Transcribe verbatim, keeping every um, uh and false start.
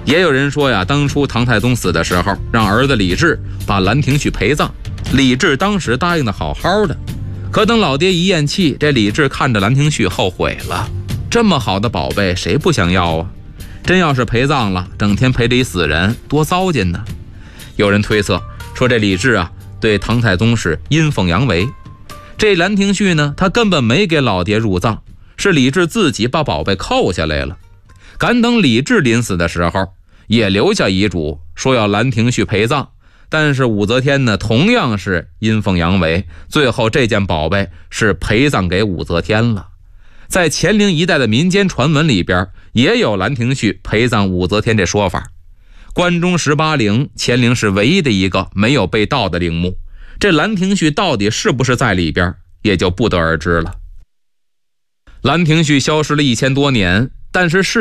也有人说呀，当初唐太宗死的时候，让儿子李治把兰亭序陪葬，李治当时答应的好好的，可等老爹一咽气，这李治看着兰亭序后悔了。这么好的宝贝，谁不想要啊？真要是陪葬了，整天陪着一死人，多糟践呢。有人推测说，这李治啊，对唐太宗是阴奉阳违。这兰亭序呢，他根本没给老爹入葬，是李治自己把宝贝扣下来了。赶等李治临死的时候，也留下遗嘱，说要兰亭序陪葬，但是武则天呢，同样是阴奉阳违，最后这件宝贝是陪葬给武则天了。在乾陵一带的民间传闻里边，也有兰亭序陪葬武则天这说法。关中十八陵，乾陵是唯一的一个没有被盗的陵墓，这兰亭序到底是不是在里边，也就不得而知了。兰亭序消失了一千多年，但是是